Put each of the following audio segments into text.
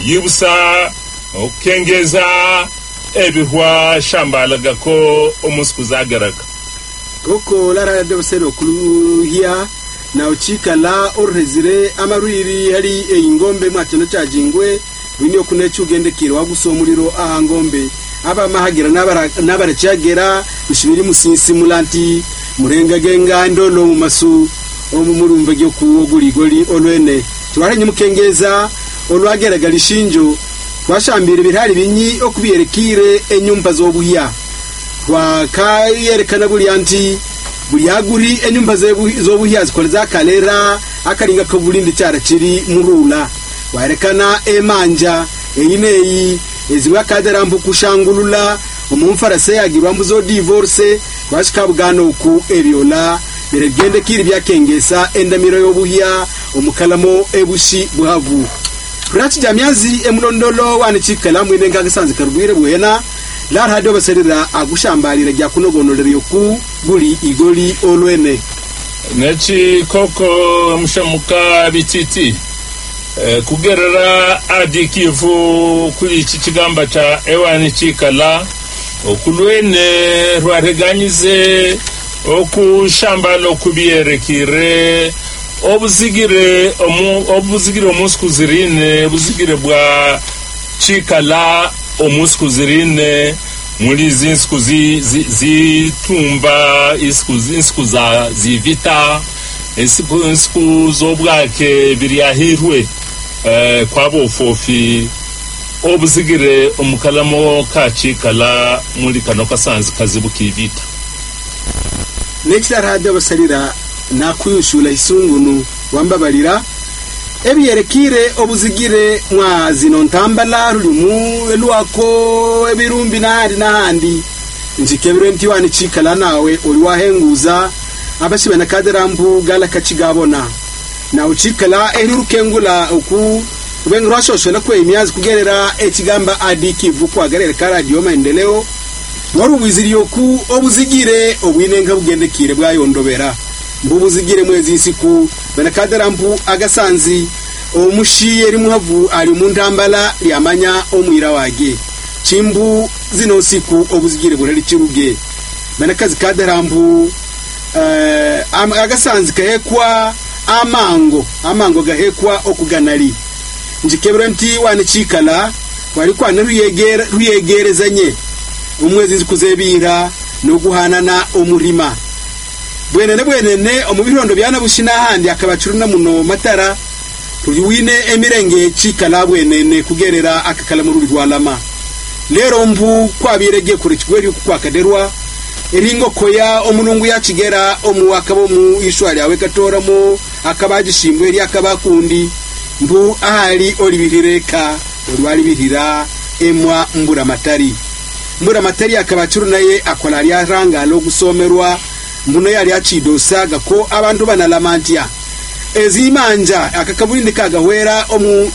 yibusa okengeza ebihwa shambalaga ko omuskuzagaraga koko lara de sero kuluhia na uchika la orezire amarwiri hari ingombe mwatino cyajingwe bini okunecu gendekire wagusomuriro aha ngombe aba mahagira nabara cyagera bishibiri musisi mulanti murenga genga ndolo mu masu omumurumve gyo kuogurigori olwene twaranye mukengeza olwageraga lishinjo twashambire birari binyi okubiyerekire enyumba zobuhya twakayerekana buri anti buri aguri enyumba zobuhya zikoleza kalera akaringa ko burindi cyara kiri murula warekana emanja eyineyi ezibwa kaderambu kushangulula umumfarase yagirwa mbuzo divorce twashikabugano ku ebyola biregende kiri byakengesa endamiro yobuhya omukalamo ebushi buhavu Prati jamyazi emulondolo wanichikala mwine ngagisanze karubwire bwena la radio baserira agushambalira rya kunogonolera yoku buri igoli olwene nechi koko mshamuka bititi kugerera adikivu kuri iki kigamba cha ewani chikala okulwene rwareganyize okushambalo kubiyerekire obuzigire omuskuzirine buzigire bwa chikala omuskuzirine muri zinskuzi zitumba iskuza zivita iskuzobwake biriyahirwe kwabo fofi obuzigire omukalamo ka chikala muri kano kasanzi kazibukivita nekira radio basalira nakuyushula isungunu wambabalira ebiyerekire obuzigire mwazi nontambala rulimu elwako ebirumbi nahandi njikebire nti wani chikala nawe oliwahenguza abashibe nakaderambu gala kachigabona na uchikala erurukengula oku ubengura shoshola kwe imyazi kugerera ekigamba adikivu kwa garere ka radio maendeleo warubiziri yoku obuzigire obwinenga bugendekire bwayondobera mbubuzigire mwezi isiku benakaderambu agasanzi omushi eri muhavu ali muntambala lyamanya omwira wage chimbu zino siku obuzigire burali kiruge benakazi kaderambu agasanzi kahekwa amango gahekwa okuganali njikebero nti wane chikala kwali kwana ruyegerezanye umwezi zikuzebira no guhanana omurima bwenene omubirondo byana bushina handi akabacuruna muno matara tuliwine emirenge chikala bwenene kugerera akakala mu rwalama lero mbu kwabirege kuri kigweri kwakaderwa eringo koya omunungu yakigera omuwakabo mu ishwali awe katoramo akabagishimwe eri akabakundi mbu ahali olibihireka olwali bihira emwa mbura matari akabacuru naye akola ali arangalo gusomerwa mbuno yali achidosaga ko abantu banalamantia ezimanja akakabulinde kagahwera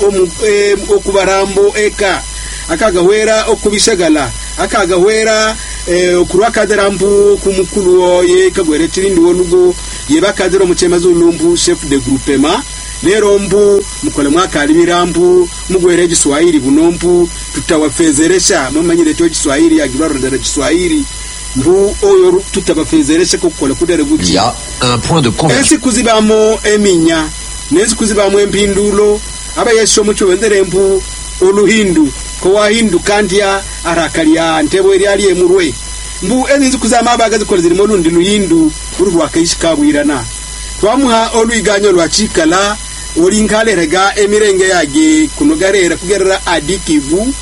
okubarambo eka akagahwera okubishagala akagahwera okurwakaderambu kumukulu ye kagwere tirindi wonugo yebakadero muchemazo lumbu chef de groupement lero mbu mukole mwaka alibirambu mugwere Kiswahili bunombu tutawafezeresha mumanyire to Kiswahili agirarondera Kiswahili mbu oyo tutabafezeresha kokola kudere guki ya un point de convergence esi kuzibamo eminya nezi kuzibamo empindulo aba yesho mucho wenderembu oluhindu ko wahindu kandia arakalia ntebo eri ali emurwe mbu ezinzi kuzama abagazi kola zirimo lundi luhindu urwakayishikabwirana twamuha oluiganyo lwa chikala olinkalerega emirenge yage kunogarera kugerera adikivu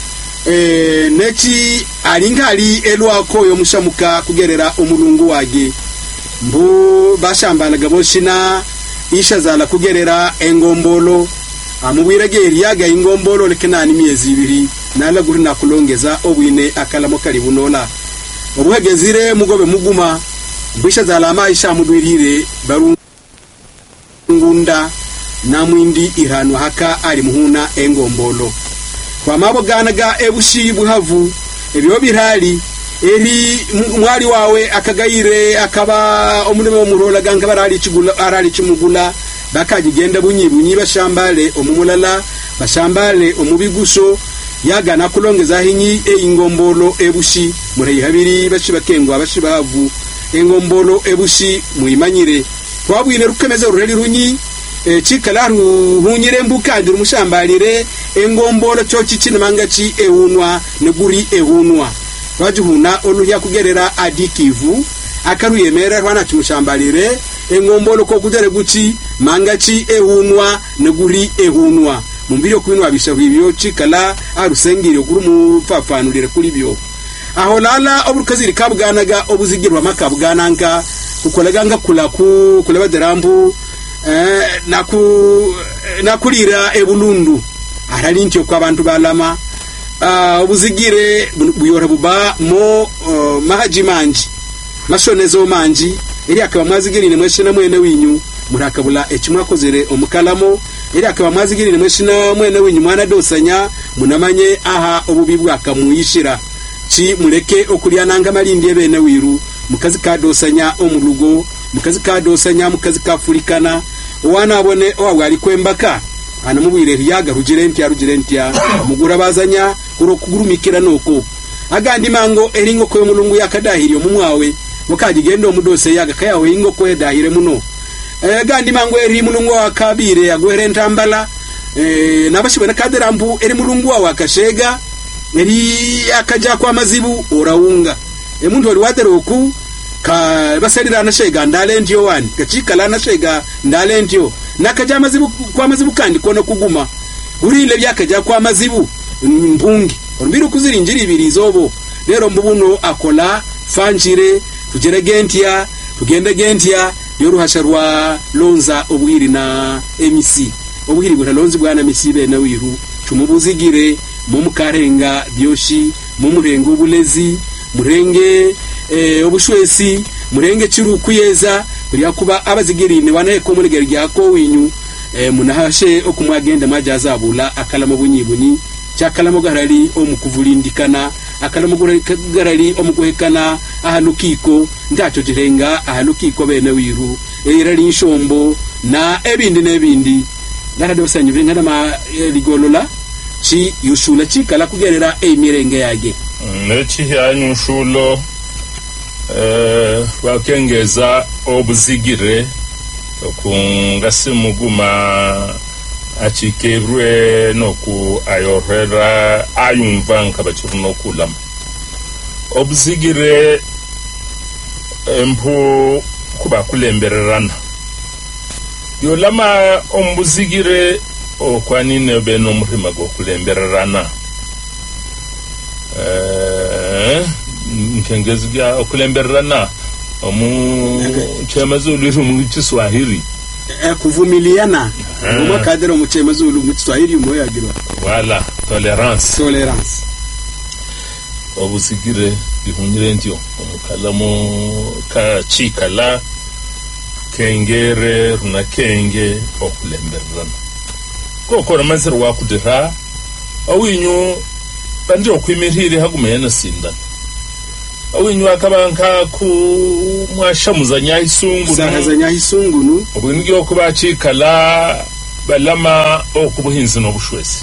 nechi alingali elwako yo mushamuka kugerera omulungu wage mbu bashambalaga boshina isha zala kugerera engombolo amubwirege eriyaga ingombolo lekenani myezi 2 nala guri nakulongeza obwine akalamo kalibunola obuhegezire mugobe muguma mbisha zala maisha mudwirire barungunda namwindi irano haka ali muhuna engombolo kwa maboganaga ebushi buhavu ebyo birali eri mwali wawe akagayire akaba omulimo murola ganga barali chimugula bakagigenda bunyi bashambale omumulala bashambale omubigusho yagana kulongeza hinyi eingombolo ebushi mureyi habiri bashibakengwa bashibavu engombolo ebushi muimanyire twabwine rukemeza rureli runyi chikala ruhunyire mbukandi rumushambalire engombolo chochi chinamangachi ehunwa neguri ehunwa rwajihuna oluhya kugerera adikivu akaruyemera rwana chimushambalire engombolo ko kudere guchi mangachi ehunwa neguri ehunwa mumbiro kwinwa bishaho ibyo chikala arusengire kuri mufafanurire kuri byo aho lala oburukaziri kabuganaga obuzigirwa makabwananga kukolaganga kulaba derambu nakulira ebulundu arali ntyo kwa abantu balama obuzigire buyora buba mo mahaji manji mashonezo manji eri akaba mwazigirine mweshina mwene winyu murakabula ekimwakozere omukalamo eri akaba mwazigirine mweshina mwene winyu mwana dosanya munamanye aha obubi bwakamuyishira chi mureke okulya nanga malindi ebene wiru mukazi kadosanya omulugo mukazi kadosanya mukazi kafurikana wana abone wali kwembaka anamubwire riyaga rugirentya mugura bazanya kurokugurumikira noko agandi mango eringo ko mulungu yakadahiriyo mumwawe mukagigenda omudose yaga kayawe ingo ko edahire muno agandi mango eri mulungu wakabire yagwere ntambala nabashibona kaderambu eri mulungu wakashega eri akaja kwa mazibu oraunga emuntu wali wateroku ka basalira nashega ndalentyo wani kachikala nashega ndalentyo nakaja mazibu kwa mazibu kandi kono kuguma urile byakaja kwa mazibu mpungi orumbiru kuzirinjira ibiri zobo rero mbubuno akola fanjire tugeregentya tugendegentya yoruhasha rwa lonza obwiri na MC obwiri bwa lonzi bwana misibe na wiru tumubuzigire mumukarenga byoshi mumurenga ubulezi murenge obushwesi murenge chiru kuyeza buri akuba abazigirine wanaye ko munegeri yako winyu munahashe okumwagenda majazabula akalamo bunyibuni cyakalamo garali omukuvulindikana akalamo garali omuguhekana ahalukiko ndacho jirenga ahalukiko bene wiru erali nshombo na ebindi naradosanye bingana ma ligolola chi yushula chikala kugerera emirenge yage nechi yanyushulo wakengeza obuzigire okungasimuguma achikebrwe noku ayorera ayumva nkabachiruno kulam obuzigire empu kuba kulembererana yolama ombuzigire okwanine beno murima go kulembererana nkengezga okulembererana chemazulu mu Kiswahili kuvumiliana mu kadero mu chemazulu mu Kiswahili mo yagirwa wala tolerance obusigire bihunyire ntyo omukalamo ka chikala kengere runa kenge okulembererana koko namanzero wakudira awinyu bandi okwimirire hagumena sinda awinyu akabanka ku mwashamuzanya isungunu obwingi okubachikala balama okubuhinzi nobushwesi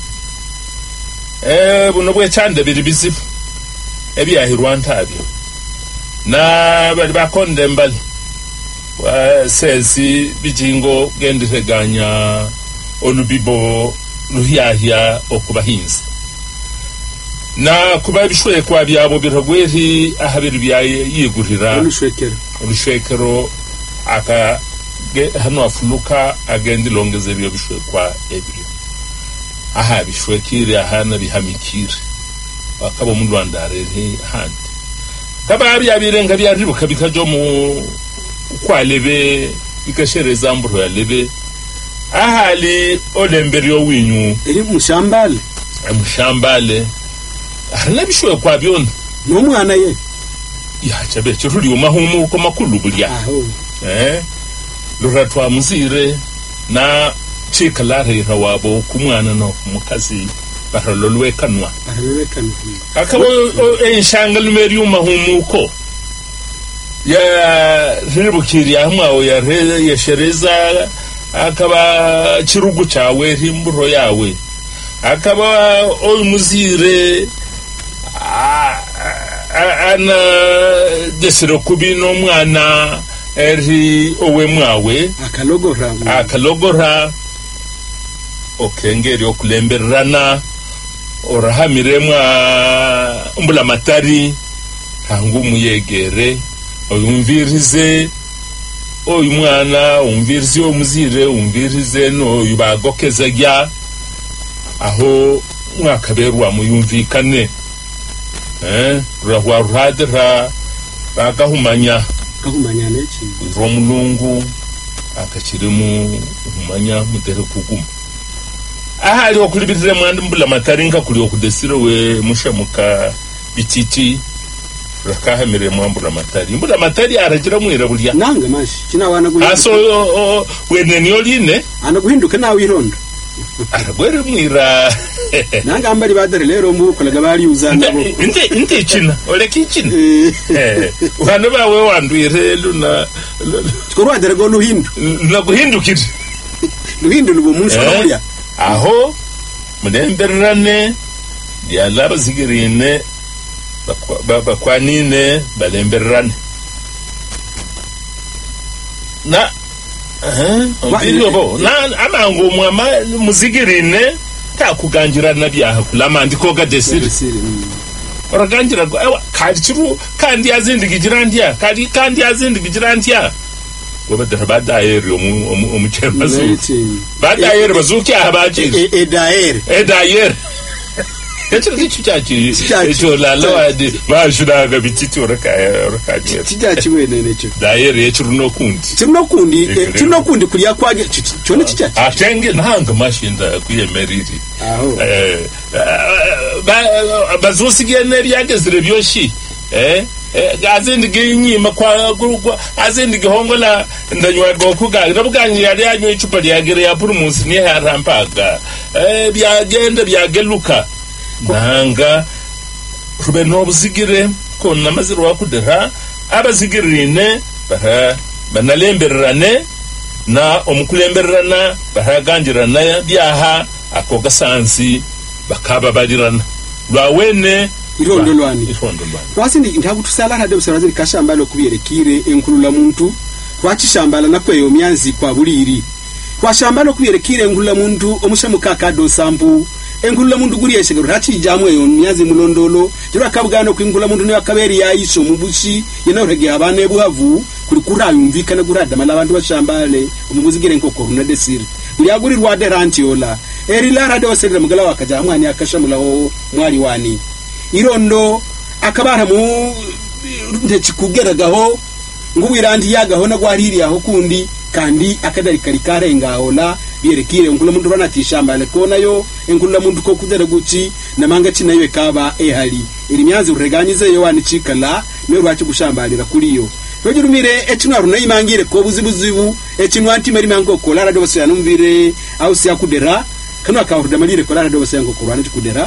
buno bwechande biri bizifu ebyahirwa ntabyo na bali bakonde mbali wa sezi bijingo gendireganya olubibo luhyahya okubahinzi na kuba bishwe kwa byabo biragweri ahabiri byaye yigurira olushwekero aka hano afuluka agendi longeze byo bishwe kwa ebyo aha bishwekire ahana bihamikire akabo mu Rwanda reri handi kabari abirenga byaribuka bikajo mu kwalebe bikashereza mburo ya lebe ahali olemberio winyu eri mushambale arana bishwe kwa byona no mwana ye ya chabe chiruli umahumu ko makulu bulya luratwa muzire na chikalare rawabo kumwana no mukazi barololwekanwa akabo enshangal merium mahumuko ya ribukiri amwa ya shereza akaba chirugu chawe rimburo yawe akaba oyumuzire ana desero kubi n'omwana eri owe mwawe akalogora okengeri okulembererana orahamiremwa mbula matari hangu muyegere oyumvirize oyu mwana umvirize omuzire umvirize no yubagokezagya aho mwakaberwa muyumvikane rahwa ruhadira bakahumanya neki romulungu akakirimu humanya mutere kuguma ahali okulibirire mwandi mbula mataringa kuli okudesire we mushamuka bititi rakahamire mwambura matari mbula matari aragira mwira bulya nanga mashi kina wana guhinduka aso weneni oline ana guhinduka nawe irondo aragwere mwira nanga ambali badare lero mukolaga bali uzana bo inte china ole kichina wana bawe wandwire luna tkorwa dare go luhindu na guhindukira luhindu lubo munsi ya aho mulemberane yalaba zigirine bakwanine balemberane na obirobo na amango mwama muzigirine takuganjirana byaha kulama ndiko ga desiri oraganjira ewa kachiru kandi azindigirandia kandi azindigirandia gobe badayeri omuchemazu badayeri bazuki ahabajiri edayeri Echiro kichuchachi echo lalawadi bashudaga bititi orakaje chichachi wene necho dayeri echiro nokundi kuliya kwage chone chichachi atenge nanga mashinda kuyemeriri aho bazusigene byagezire byoshi azindi ginyima kwa azindi gihongola ndanywa gokuga nabuganye yari yanyo icupa lyagere ya purumusi ni harampaga byagenda byageluka nanga rube nobuzigire ko namaziro wakudera abazigirine banalembererane na omukulembererana bahaganjirana byaha akoga sansi bakaba balirana lwawene irondolwani wasindi ndakutusala hade usarazi kashamba lo kubiyerekire enkulula muntu kwachishambala nakweyo myanzi kwa buliri kwashamba lo kubiyerekire enkulula muntu omushamuka kado sambu enkulula muntu guri yeshegero rachijamwe yo myanzi mulondolo jira kabugano kwingula muntu ne akaberi yayiso mubushi yenorege abane buhavu kuri kurayumvikana gurada mala abantu bashambale umubuzigire nkoko runa desiri lyaguri rwade rantiola erilara de wasegera mugala wakaja mwani akashamulaho mwali wani irondo akabara mu ndechikugeragaho ngubirandi yagaho na gwariri aho kundi kandi akadari karikarengahola byerekire ngula mundu ranatishamba lekona yo engula mundu ko kudera guci namanga cinayo kaba ehali iri myanzi ureganyize yo wanicikala ne rwaci gushambalira kuriyo Rojurumire echinwaru na imangire ko buzibuzibu echinwanti mari mango kolara do bose yanumvire au siya kudera kanu akavuda malire kolara do bose yango kurwana kudera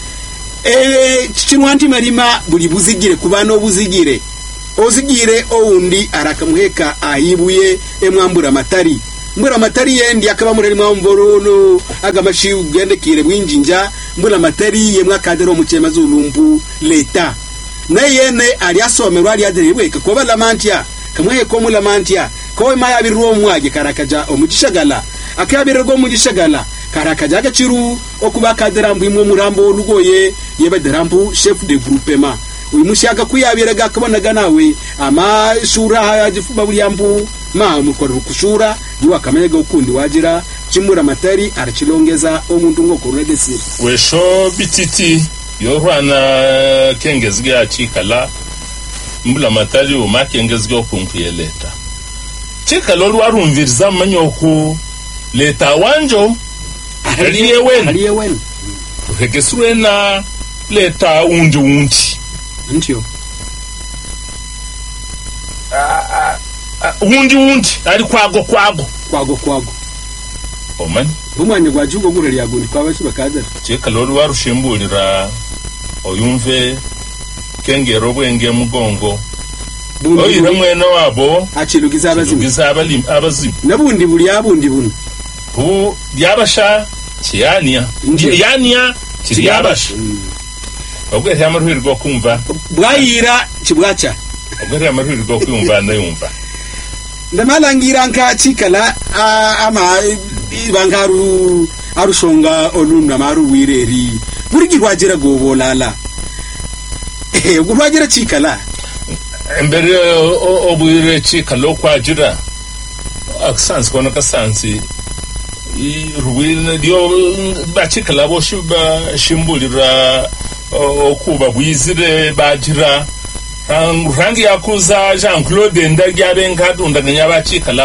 chinwanti marima buli buzigire kubano buzigire ozigire oundi arakamuheka ayibuye emwambura matari mbura matari yendi akaba muri mwamvorono agamashi ugendekire bwinjinja mbura matari yemwa kadero muchema zulumbu leta na yene aliasomerwa aliaderibwe koba lamantia kamwe ko mulamantia ko maya birwo mwaje karakaja omugishagala akabirego mugishagala karakaja gaciru okuba kaderambu imwe murambo lugoye yeba derambu chef de groupement uyu mushaga kuyabiraga kabonaga nawe ama shura yajifuba bulyambu ma mukoro kushura yuwa kamega ukundi wagira chimura matari arachilongeza omuntu ngo koredesi wesho bititi yorwana kengezge achikala mbula matari o makengezge okunkuyeleta chikala olwarumviriza manyoko leta wanjo aliyewen uhegeswena leta undi ntyo undi ari kwago omani umwanya gwajugo gureri yagundi kwabashi bakadara chikala olwarushimburira oyumve kengero bwenge mugongo oyire mwene wabo achilugiza abazimu abazimu nabundi buli abundi buno bu byabasha kiyania Ndiyo. yania kiriyabasha obwere amaruhiri rwo kumva bwayira kibwacha obwere amaruhiri rwo kumva ndayumva ndamalangira nka chikala ama bangaru arushonga olunda maru wireri burigi rwagera gobolala gurwagera chikala mbere obwire chikalo kwagira aksansi kona kasansi ruwina dio bachikala boshiba shimbulira okuba bwizire bagira rangi yakuza Jean Claude ndagyabe nkadunda nganya bachikala